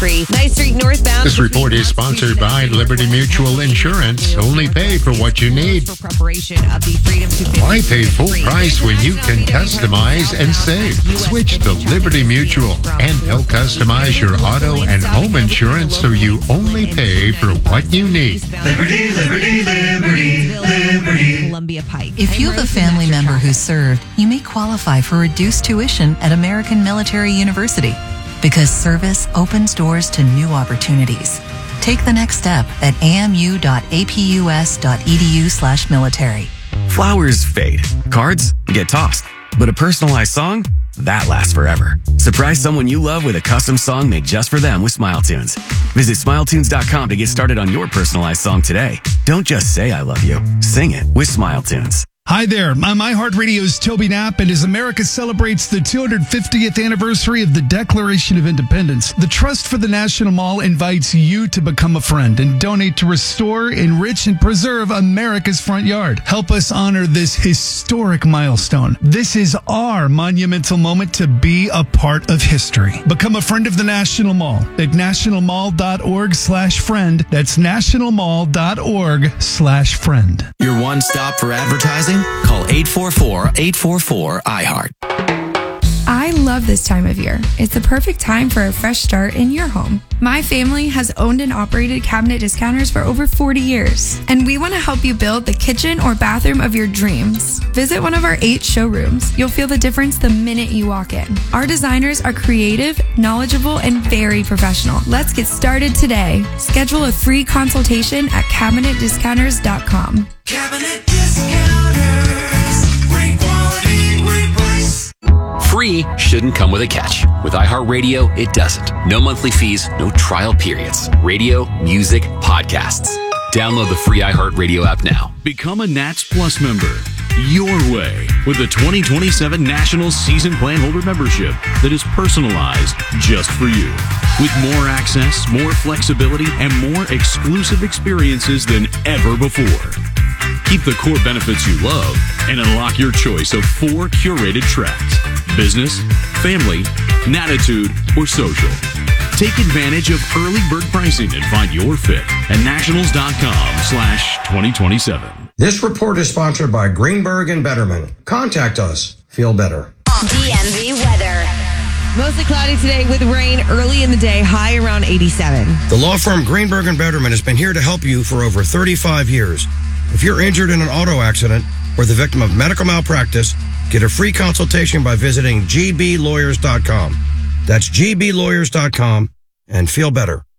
free. Ninth Street northbound. This report is sponsored by Liberty Mutual Insurance. Only pay for what you need. For preparation of the Freedom 250. Why pay full price when you can customize and save? Switch to Liberty Mutual, and they'll customize your auto and home insurance so you only pay for what you need. Liberty, liberty, liberty, liberty. Columbia Pike. If you have a family member who served, you may qualify for reduced tuition at American Military University because service opens doors to new opportunities. Take the next step at amu.apus.edu/military. Flowers fade. Cards get tossed. But a personalized song? That lasts forever. Surprise someone you love with a custom song made just for them with SmileTunes. Visit SmileTunes.com to get started on your personalized song today. Don't just say I love you. Sing it with SmileTunes. Hi there, I'm iHeartRadio's Toby Knapp, and as America celebrates the 250th anniversary of the Declaration of Independence, the Trust for the National Mall invites you to become a friend and donate to restore, enrich, and preserve America's front yard. Help us honor this historic milestone. This is our monumental moment to be a part of history. Become a friend of the National Mall at nationalmall.org/friend. That's nationalmall.org/friend. Your one stop for advertising? Call 844-844-iHeart. I love this time of year. It's the perfect time for a fresh start in your home. My family has owned and operated Cabinet Discounters for over 40 years, and we want to help you build the kitchen or bathroom of your dreams. Visit one of our 8 showrooms. You'll feel the difference the minute you walk in. Our designers are creative, knowledgeable, and very professional. Let's get started today. Schedule a free consultation at CabinetDiscounters.com. Cabinet Discounters. Great quality, great price. Free shouldn't come with a catch. With iHeartRadio, it doesn't. No monthly fees, no trial periods. Radio, music, podcasts. Download the free iHeartRadio app now. Become a Nats Plus member your way with the 2027 National Season Plan Holder membership that is personalized just for you. With more access, more flexibility, and more exclusive experiences than ever before. Keep the core benefits you love and unlock your choice of 4 curated tracks: business, family, Natitude, or social. Take advantage of early bird pricing and find your fit at nationals.com/2027. This report is sponsored by Greenberg and Betterman. Contact us. Feel better. DMV weather. Mostly cloudy today with rain early in the day, high around 87. The law firm Greenberg and Betterman has been here to help you for over 35 years. If you're injured in an auto accident or the victim of medical malpractice, get a free consultation by visiting gblawyers.com. That's gblawyers.com and feel better.